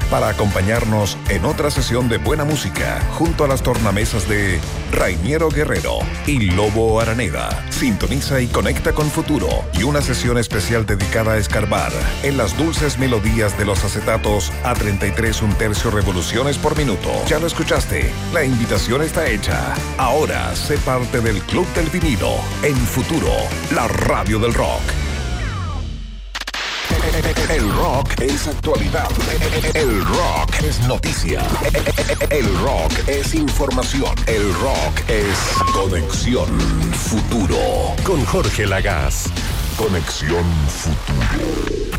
para acompañarnos en otra sesión de buena música junto a las tornamesas de Rainiero Guerrero y Lobo Araneda. Sintoniza y conecta con Futuro y una sesión especial dedicada a escarbar en las dulces melodías de los acetatos a 33 1/3 revoluciones por minuto. Ya lo escuchaste, la invitación está hecha. Ahora sé parte del Club del Vinilo en Futuro, la radio del rock. El rock es actualidad. El rock es noticia. El rock es información. El rock es Conexión Futuro. Con Jorge Lagaz. Conexión Futuro.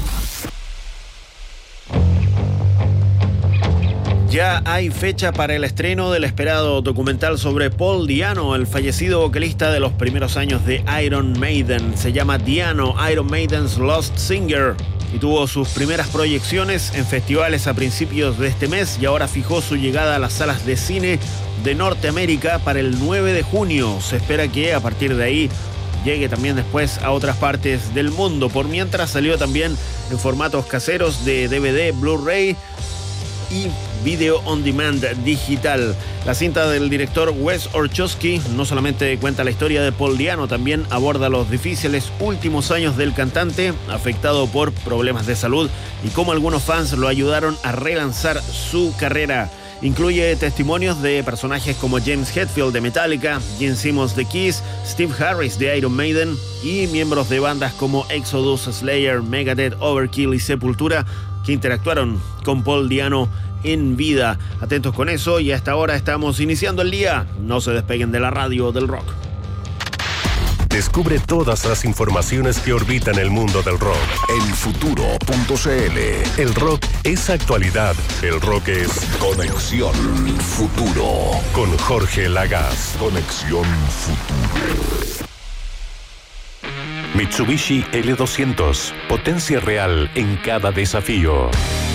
Ya hay fecha para el estreno del esperado documental sobre Paul Di'Anno, el fallecido vocalista de los primeros años de Iron Maiden. Se llama Di'Anno, Iron Maiden's Lost Singer, y tuvo sus primeras proyecciones en festivales a principios de este mes y ahora fijó su llegada a las salas de cine de Norteamérica para el 9 de junio. Se espera que a partir de ahí llegue también después a otras partes del mundo. Por mientras salió también en formatos caseros de DVD, Blu-ray y Video on Demand digital. La cinta del director Wes Orchowski no solamente cuenta la historia de Paul Di'Anno, también aborda los difíciles últimos años del cantante, afectado por problemas de salud, y cómo algunos fans lo ayudaron a relanzar su carrera. Incluye testimonios de personajes como James Hetfield de Metallica, Gene Simmons de Kiss, Steve Harris de Iron Maiden y miembros de bandas como Exodus, Slayer, Megadeth, Overkill y Sepultura que interactuaron con Paul Di'Anno en vida. Atentos con eso, y hasta ahora estamos iniciando el día. No se despeguen de la radio del rock. Descubre todas las informaciones que orbitan el mundo del rock en futuro.cl. El rock es actualidad. El rock es Conexión Futuro. Con Jorge Lagaz. Conexión Futuro. Mitsubishi L200. Potencia real en cada desafío.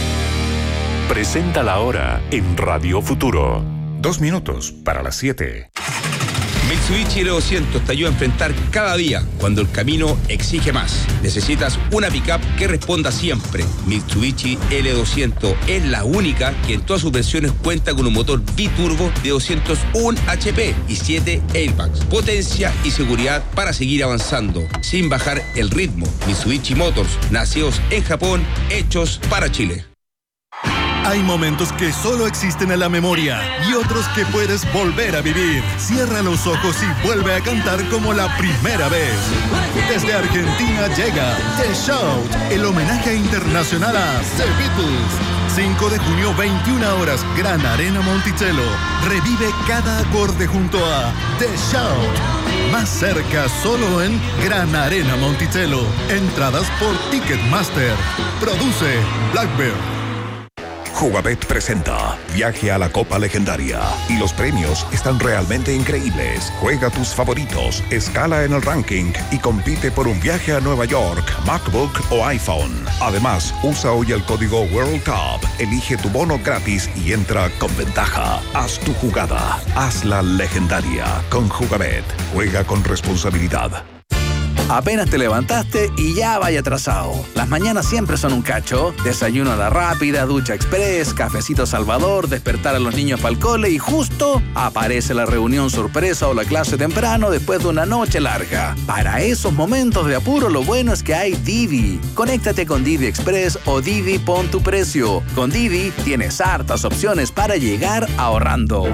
Presenta la hora en Radio Futuro. 2 minutos para las 7. Mitsubishi L200 te ayuda a enfrentar cada día cuando el camino exige más. Necesitas una pickup que responda siempre. Mitsubishi L200 es la única que en todas sus versiones cuenta con un motor biturbo de 201 HP y 7 airbags. Potencia y seguridad para seguir avanzando sin bajar el ritmo. Mitsubishi Motors, nacidos en Japón, hechos para Chile. Hay momentos que solo existen en la memoria y otros que puedes volver a vivir. Cierra los ojos y vuelve a cantar como la primera vez. Desde Argentina llega The Shout, el homenaje internacional a The Beatles. 5 de junio, 21 horas, Gran Arena Monticello. Revive cada acorde junto a The Shout. Más cerca, solo en Gran Arena Monticello. Entradas por Ticketmaster. Produce Blackbird. Jugabet presenta Viaje a la Copa Legendaria y los premios están realmente increíbles. Juega tus favoritos, escala en el ranking y compite por un viaje a Nueva York, MacBook o iPhone. Además, usa hoy el código World Cup, elige tu bono gratis y entra con ventaja. Haz tu jugada, hazla legendaria con Jugabet. Juega con responsabilidad. Apenas te levantaste y ya vaya atrasado. Las mañanas siempre son un cacho. Desayuno a la rápida, ducha express, cafecito Salvador, despertar a los niños para el cole y justo aparece la reunión sorpresa o la clase temprano después de una noche larga. Para esos momentos de apuro, lo bueno es que hay Didi. Conéctate con Didi Express o Didi Pon tu Precio. Con Didi tienes hartas opciones para llegar ahorrando.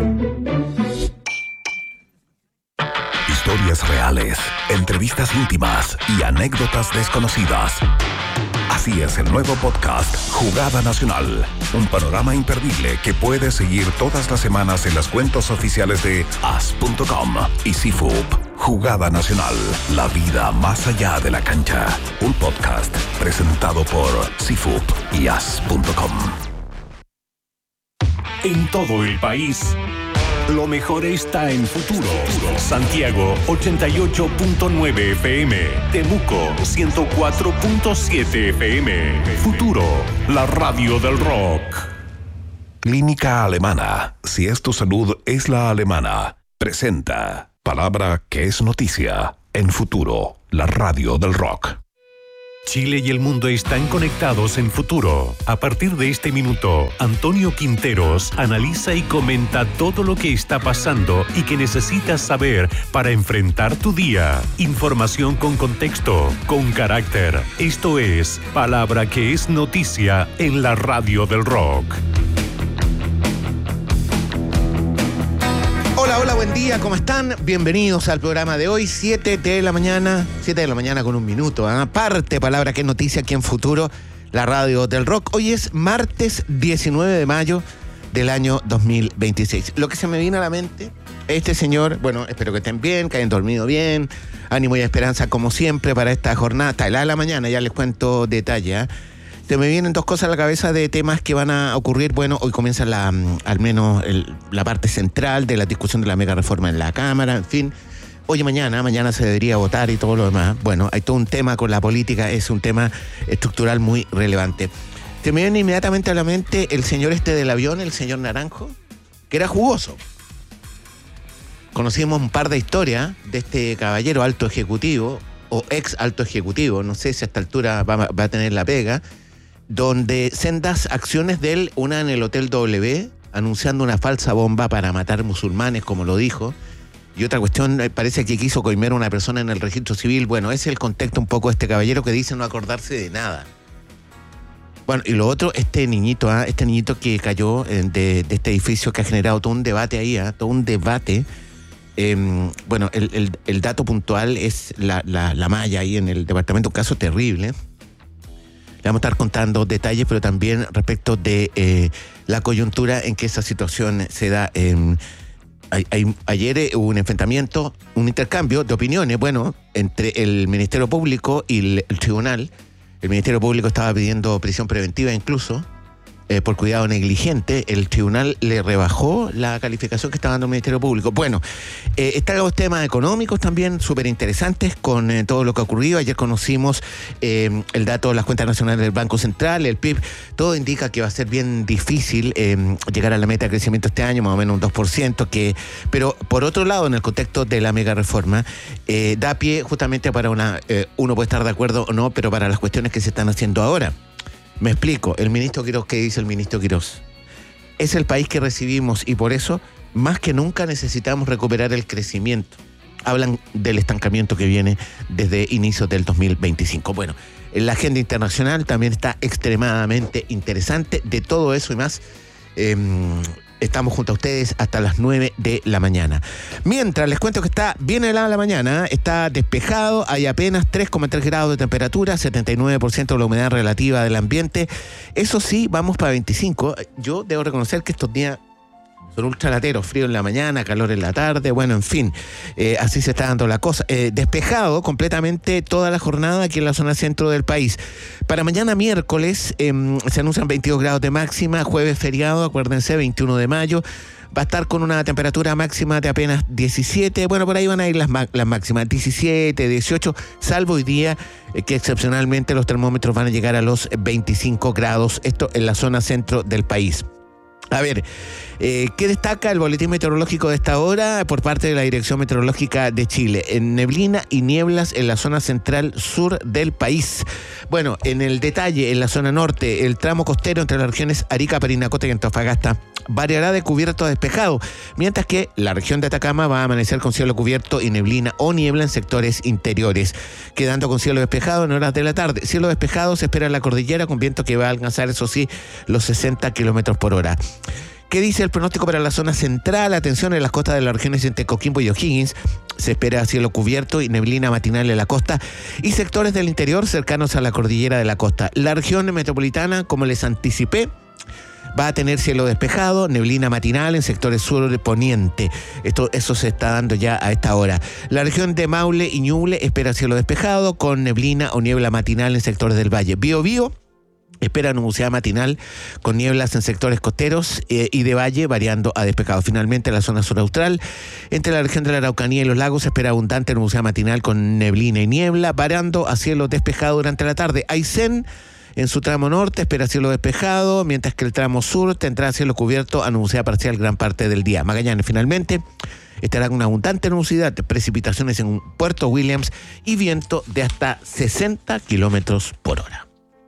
Historias reales, entrevistas íntimas y anécdotas desconocidas. Así es el nuevo podcast Jugada Nacional. Un panorama imperdible que puedes seguir todas las semanas en las cuentas oficiales de as.com y CIFUP. Jugada Nacional, la vida más allá de la cancha. Un podcast presentado por CIFUP y as.com. En todo el país, lo mejor está en Futuro. Santiago 88.9 FM. Temuco 104.7 FM. Futuro, la radio del rock. Clínica Alemana. Si es tu salud, es la alemana. Presenta palabra que es noticia en Futuro, la radio del rock. Chile y el mundo están conectados en Futuro. A partir de este minuto, Antonio Quinteros analiza y comenta todo lo que está pasando y que necesitas saber para enfrentar tu día. Información con contexto, con carácter. Esto es Palabra que es noticia en la radio del rock. Hola, buen día, ¿cómo están? Bienvenidos al programa de hoy, 7 de la mañana con un minuto. Aparte, Palabra que es noticia aquí en Futuro, la radio del rock. Hoy es martes 19 de mayo del año 2026. Lo que se me viene a la mente, este señor, bueno, espero que estén bien, que hayan dormido bien, ánimo y esperanza como siempre para esta jornada. Hasta la mañana, ya les cuento detalle, Se me vienen dos cosas a la cabeza de temas que van a ocurrir. Bueno, hoy comienza al menos la parte central de la discusión de la mega reforma en la Cámara, en fin. Hoy y mañana se debería votar y todo lo demás. Bueno, hay todo un tema con la política, es un tema estructural muy relevante. Se me viene inmediatamente a la mente el señor del avión, el señor Naranjo, que era jugoso. Conocimos un par de historias de este caballero alto ejecutivo o ex alto ejecutivo, no sé si a esta altura va a tener la pega, donde sendas acciones de él, una en el Hotel W, anunciando una falsa bomba para matar musulmanes, como lo dijo, y otra cuestión, parece que quiso coimear a una persona en el registro civil. Bueno, ese es el contexto un poco de este caballero que dice no acordarse de nada. Bueno, y lo otro, este niñito que cayó de este edificio, que ha generado todo un debate ahí, todo un debate. Bueno, el dato puntual es la malla ahí en el departamento, un caso terrible. Le vamos a estar contando detalles, pero también respecto de la coyuntura en que esa situación se da. Ayer hubo un enfrentamiento, un intercambio de opiniones, bueno, entre el Ministerio Público y el tribunal. El Ministerio Público estaba pidiendo prisión preventiva incluso, por cuidado negligente. El tribunal le rebajó la calificación que estaba dando el Ministerio Público. Bueno, están los temas económicos también súper interesantes con todo lo que ha ocurrido. Ayer conocimos el dato de las cuentas nacionales del Banco Central, el PIB. Todo indica que va a ser bien difícil llegar a la meta de crecimiento este año, más o menos un 2%, pero por otro lado, en el contexto de la mega reforma, da pie justamente para uno puede estar de acuerdo o no, pero para las cuestiones que se están haciendo ahora. Me explico, el ministro Quirós, ¿qué dice el ministro Quirós? Es el país que recibimos y por eso, más que nunca, necesitamos recuperar el crecimiento. Hablan del estancamiento que viene desde inicios del 2025. Bueno, la agenda internacional también está extremadamente interesante. De todo eso y más, estamos junto a ustedes hasta las 9 de la mañana. Mientras, les cuento que está bien helada la mañana, está despejado, hay apenas 3,3 grados de temperatura, 79% de la humedad relativa del ambiente. Eso sí, vamos para 25. Yo debo reconocer que estos días son ultralateros, frío en la mañana, calor en la tarde, bueno, en fin, así se está dando la cosa. Despejado completamente toda la jornada aquí en la zona centro del país. Para mañana miércoles se anuncian 22 grados de máxima, jueves feriado, acuérdense, 21 de mayo. Va a estar con una temperatura máxima de apenas 17, bueno, por ahí van a ir las máximas, 17, 18, salvo hoy día que excepcionalmente los termómetros van a llegar a los 25 grados, esto en la zona centro del país. A ver, ¿qué destaca el boletín meteorológico de esta hora por parte de la Dirección Meteorológica de Chile? En neblina y nieblas en la zona central sur del país. Bueno, en el detalle, en la zona norte, el tramo costero entre las regiones Arica, Parinacota y Antofagasta variará de cubierto a despejado, mientras que la región de Atacama va a amanecer con cielo cubierto y neblina o niebla en sectores interiores, quedando con cielo despejado en horas de la tarde. Cielo despejado se espera en la cordillera con viento que va a alcanzar, eso sí, los 60 kilómetros por hora. ¿Qué dice el pronóstico para la zona central? Atención, en las costas de las regiones entre Coquimbo y O'Higgins se espera cielo cubierto y neblina matinal en la costa y sectores del interior cercanos a la cordillera de la costa. La región metropolitana, como les anticipé, va a tener cielo despejado, neblina matinal en sectores sur poniente. Eso se está dando ya a esta hora. La región de Maule y Ñuble espera cielo despejado con neblina o niebla matinal en sectores del valle. Biobío espera nubosidad matinal con nieblas en sectores costeros y de valle variando a despejado. Finalmente, la zona sur austral, entre la región de la Araucanía y los lagos, se espera abundante nubosidad matinal con neblina y niebla, variando a cielo despejado durante la tarde. Aysén, en su tramo norte, espera cielo despejado, mientras que el tramo sur tendrá cielo cubierto a nubosidad parcial gran parte del día. Magallanes, finalmente, estará con una abundante nubosidad, precipitaciones en Puerto Williams y viento de hasta 60 kilómetros por hora.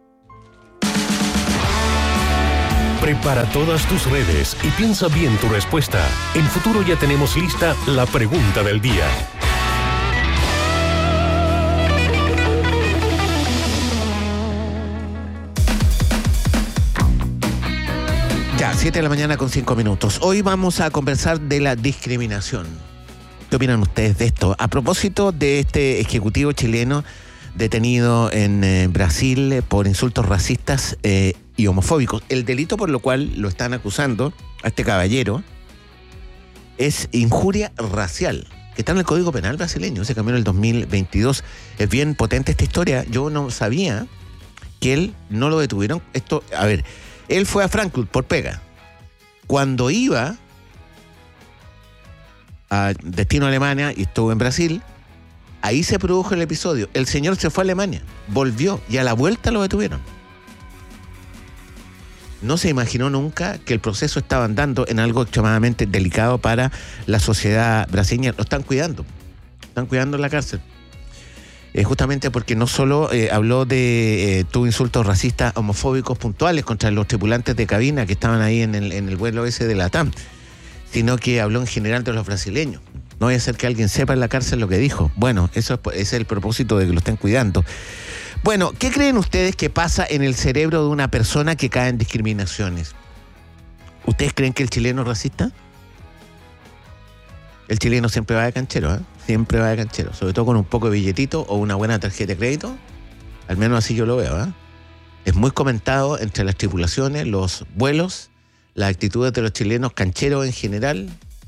Prepara todas tus redes y piensa bien tu respuesta. En Futuro ya tenemos lista la pregunta del día. Ya, 7 de la mañana con 5 minutos. Hoy vamos a conversar de la discriminación. ¿Qué opinan ustedes de esto? A propósito de este ejecutivo chileno detenido en Brasil por insultos racistas y homofóbicos. El delito por lo cual lo están acusando a este caballero es injuria racial, que está en el Código Penal brasileño, se cambió en el 2022. Es bien potente esta historia. Yo no sabía que él no lo detuvieron. Esto, a ver, él fue a Frankfurt por pega. Cuando iba a destino a Alemania y estuvo en Brasil, ahí se produjo el episodio. El señor se fue a Alemania, volvió y a la vuelta lo detuvieron. No se imaginó nunca que el proceso estaba andando en algo extremadamente delicado para la sociedad brasileña. Lo están cuidando en la cárcel. Justamente porque no solo habló de tuvo insultos racistas homofóbicos puntuales contra los tripulantes de cabina que estaban ahí en el vuelo ese de la TAM, sino que habló en general de los brasileños. No vaya a ser que alguien sepa en la cárcel lo que dijo. Bueno, ese es el propósito de que lo estén cuidando. Bueno, ¿qué creen ustedes que pasa en el cerebro de una persona que cae en discriminaciones? ¿Ustedes creen que el chileno es racista? El chileno siempre va de canchero, ¿eh? Siempre va de canchero. Sobre todo con un poco de billetito o una buena tarjeta de crédito. Al menos así yo lo veo, ¿eh? Es muy comentado entre las tripulaciones, los vuelos, las actitudes de los chilenos cancheros en general.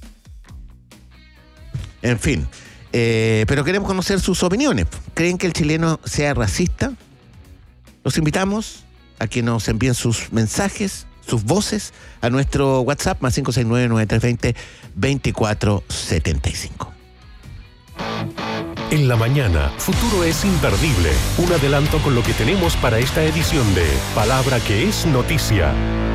En fin, pero queremos conocer sus opiniones. ¿Creen que el chileno sea racista? Los invitamos a que nos envíen sus mensajes, sus voces, a nuestro WhatsApp más 569-9320-2475. En la mañana, Futuro es imperdible. Un adelanto con lo que tenemos para esta edición de Palabra que es Noticia.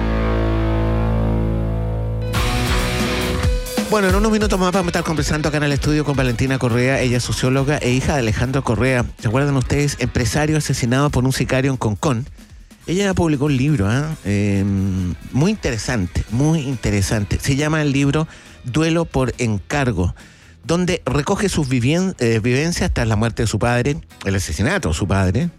Bueno, en unos minutos más vamos a estar conversando acá en el estudio con Valentina Correa. Ella es socióloga e hija de Alejandro Correa. ¿Se acuerdan ustedes? Empresario asesinado por un sicario en Concón. Ella publicó un libro muy interesante, muy interesante. Se llama el libro Duelo por encargo, donde recoge sus vivencias tras la muerte de su padre, el asesinato de su padre.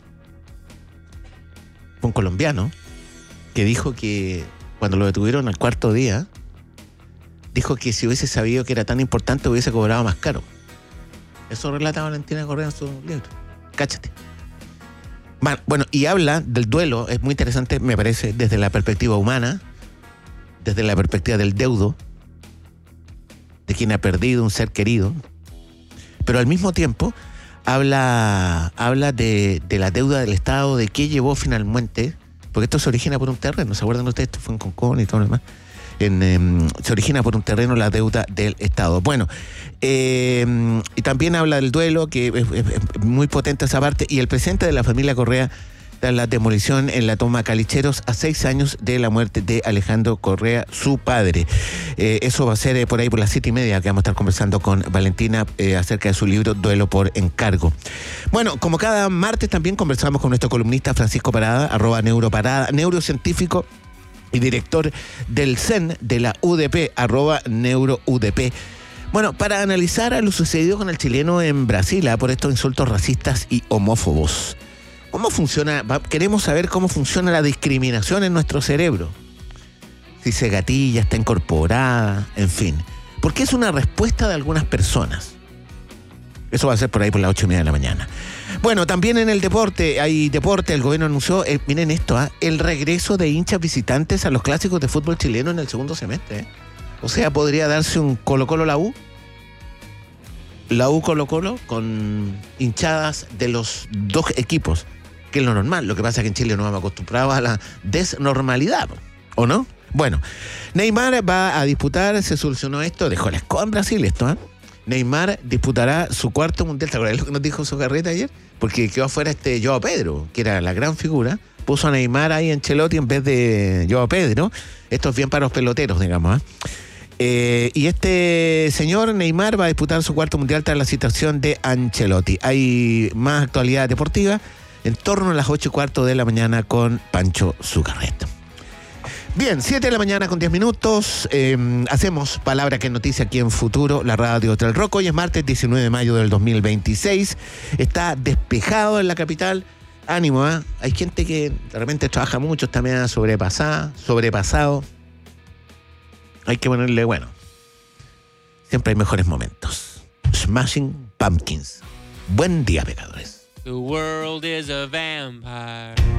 Fue un colombiano que dijo que cuando lo detuvieron al cuarto día, dijo que si hubiese sabido que era tan importante hubiese cobrado más caro. Eso relata Valentina Correa en su libro. Cáchate. Bueno, y habla del duelo, es muy interesante, me parece, desde la perspectiva humana, desde la perspectiva del deudo, de quien ha perdido un ser querido, pero al mismo tiempo habla de la deuda del Estado, de qué llevó finalmente, porque esto se origina por un terreno, ¿se acuerdan ustedes? Esto fue en Concón y todo lo demás. Se origina por un terreno la deuda del Estado. Bueno, y también habla del duelo, que es muy potente esa parte, y el presidente de la familia Correa da la demolición en la toma Calicheros a 6 años de la muerte de Alejandro Correa, su padre. Eso va a ser por ahí por las 7:30 que vamos a estar conversando con Valentina acerca de su libro Duelo por encargo. Bueno, como cada martes también conversamos con nuestro columnista Francisco Parada, @neuroparada, neurocientífico y director del CEN de la UDP, @neuroudp. Bueno, para analizar a lo sucedido con el chileno en Brasil, por estos insultos racistas y homófobos. ¿Cómo funciona? Queremos saber cómo funciona la discriminación en nuestro cerebro. Si se gatilla, está incorporada, en fin. Porque es una respuesta de algunas personas. Eso va a ser por ahí por las 8:30 de la mañana. Bueno, también en el deporte, el gobierno anunció, miren esto, el regreso de hinchas visitantes a los clásicos de fútbol chileno en el segundo semestre. O sea, podría darse un Colo-Colo la U Colo-Colo con hinchadas de los dos equipos, que es lo normal. Lo que pasa es que en Chile no estamos acostumbrados a la desnormalidad, ¿o no? Bueno, Neymar va a disputar, se solucionó esto, dejó la escoba en Brasil esto, Neymar disputará su cuarto mundial. ¿Te acuerdas lo que nos dijo su carreta ayer? Porque quedó afuera Joao Pedro, que era la gran figura. Puso a Neymar ahí en Ancelotti en vez de Joao Pedro. Esto es bien para los peloteros, digamos. Y este señor Neymar va a disputar su cuarto mundial tras la situación de Ancelotti. Hay más actualidad deportiva en torno a las 8:15 de la mañana con Pancho Zucarret. Bien, 7 de la mañana con 10 minutos. Hacemos Palabra que es Noticia aquí en Futuro, la radio del Rock. Hoy es martes 19 de mayo del 2026. Está despejado en la capital. Ánimo, ¿eh? Hay gente que de repente trabaja mucho, está medio sobrepasado. Hay que ponerle, bueno, siempre hay mejores momentos. Smashing Pumpkins. Buen día, pecadores. The world is a vampire.